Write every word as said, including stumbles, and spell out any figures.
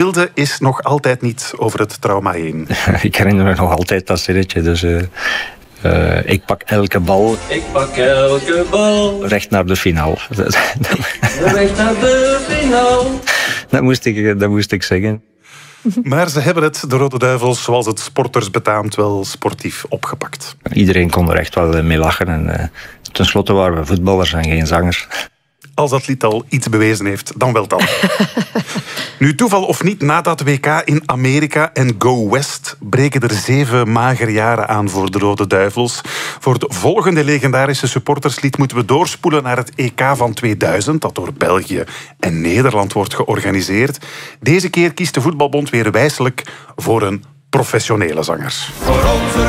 Hilde is nog altijd niet over het trauma heen. Ik herinner me nog altijd dat zinnetje, dus... Uh... Uh, ik pak elke bal. Ik pak elke bal. Recht naar de finale. Recht naar de finale. Dat moest ik, dat moest ik zeggen. Maar ze hebben het, de Rode Duivels, zoals het sporters betaamt, wel sportief opgepakt. Iedereen kon er echt wel mee lachen. En uh, tenslotte waren we voetballers en geen zangers. Als dat lied al iets bewezen heeft, dan wel dan. Nu, toeval of niet, na dat W K in Amerika en Go West breken er zeven magere jaren aan voor de Rode Duivels. Voor het volgende legendarische supporterslied moeten we doorspoelen naar het E K van tweeduizend, dat door België en Nederland wordt georganiseerd. Deze keer kiest de Voetbalbond weer wijselijk voor een professionele zanger. Voor onze